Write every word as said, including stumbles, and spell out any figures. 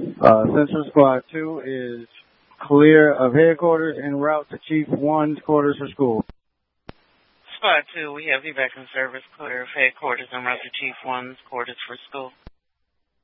Uh, Central Squad two is clear of headquarters en route to Chief one's quarters for school. Squad two, we have evac in service clear of headquarters en route to Chief one's quarters for school.